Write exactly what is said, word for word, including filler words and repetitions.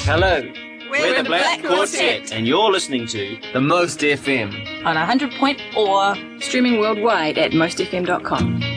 Hello, We're, we're, the, the Black, Black Quartet, Quartet. and you're listening to The Most F M. On one hundred point four, streaming worldwide at most f m dot com.